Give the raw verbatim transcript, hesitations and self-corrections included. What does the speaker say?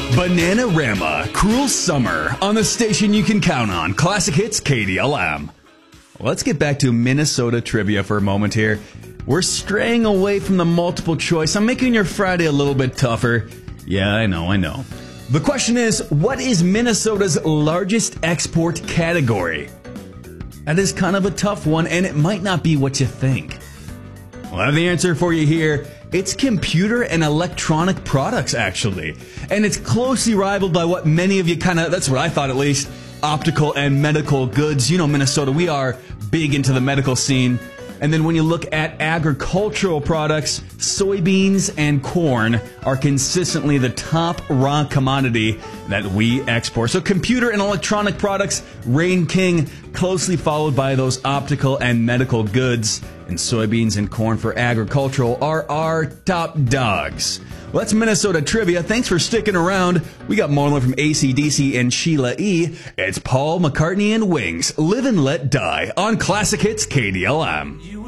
Bananarama, Cruel Summer, on the station you can count on, Classic Hits K D L M. Let's get back to Minnesota trivia for a moment here. We're straying away from the multiple choice. I'm making your Friday a little bit tougher. Yeah, I know, I know. The question is, what is Minnesota's largest export category? That is kind of a tough one, and it might not be what you think. Well, I have the answer for you here. It's computer and electronic products, actually. And it's closely rivaled by what many of you kind of, that's what I thought at least, optical and medical goods. You know, Minnesota, we are big into the medical scene. And then when you look at agricultural products, soybeans and corn are consistently the top raw commodity that we export. So computer and electronic products reign king, closely followed by those optical and medical goods. And soybeans and corn for agricultural are our top dogs. Well, that's Minnesota trivia. Thanks for sticking around. We got more from A C D C and Sheila E. It's Paul McCartney and Wings, Live and Let Die, on Classic Hits K D L M.